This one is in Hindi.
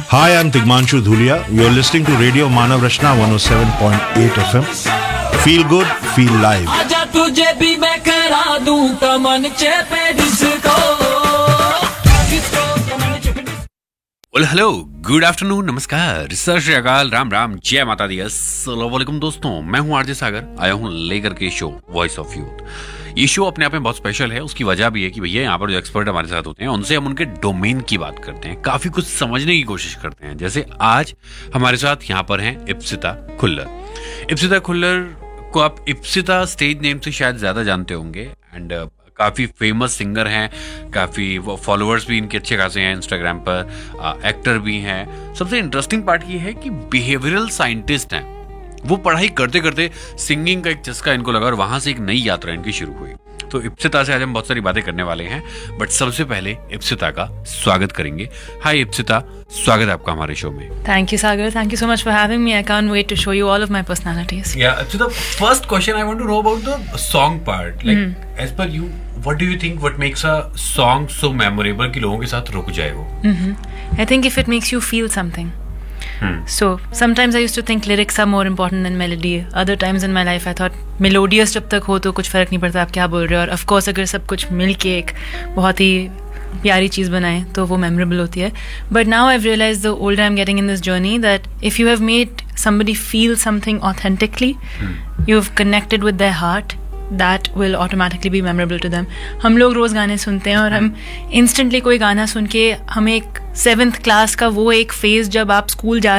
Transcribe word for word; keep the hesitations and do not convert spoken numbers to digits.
Hi, I'm Tigmanshu Dhulia. You're listening to Radio Manav Rachna one oh seven point eight F M. Feel good, feel live. आजा तुझे भी मैं करा दूं कमन चेपे disco well hello good afternoon नमस्कार सत श्री अकाल राम राम जय माता दी अस्सलाम वालेकुम दोस्तों, मैं हूं आरजे सागर, आया हूं लेकर के शो वॉइस ऑफ यूथ। ये शो अपने आप में बहुत स्पेशल है। उसकी वजह भी है कि भैया यहाँ पर जो एक्सपर्ट हमारे साथ होते हैं उनसे हम उनके डोमेन की बात करते हैं, काफी कुछ समझने की कोशिश करते हैं। जैसे आज हमारे साथ यहाँ पर हैं इप्सिता खुल्लर। इप्सिता खुल्लर को आप इप्सिता स्टेज नेम से शायद ज्यादा जानते होंगे एंड काफ़ी फेमस सिंगर हैं, काफ़ी फॉलोअर्स भी इनके अच्छे खासे हैं इंस्टाग्राम पर, एक्टर भी हैं। सबसे इंटरेस्टिंग पार्ट ये है कि बिहेवियरल साइंटिस्ट हैं। वो पढ़ाई करते करते सिंगिंग का एक चस्का इनको लगा और वहां से एक नई यात्रा इनकी शुरू हुई। तो इप्सिता से आज हम बहुत सारी बातें करने वाले हैं, बट सबसे पहले इप्सिता का स्वागत करेंगे। हाय इप्सिता, स्वागत है आपका हमारे शो में। Thank you, Sagar. Thank you so much for having me. I can't wait to show you all of my personalities. Yeah, so the first question I want to know about the song part. Like, mm. as per you, what do you think? What makes a song so memorable कि लोगों के साथ रुक जाए वो? Mm-hmm. I think if it makes you feel something. Hmm. So sometimes I used to think lyrics are more important than melody. Other times in my life I thought melodious जब तक हो तो कुछ फर्क नहीं पड़ता आप क्या बोल रहे हो, और of course अगर सब कुछ मिल के एक बहुत ही प्यारी चीज़ बनाए तो वो memorable होती है. But now I've realized the older I'm getting in this journey that if you have made somebody feel something authentically, hmm. you've connected with their heart, that will automatically be memorable to them. हम लोग रोज़ गाने सुनते हैं और हम instantly कोई गाना सुन के हमें एक सेवेंथ क्लास का वो एक फेज जब आप स्कूल जा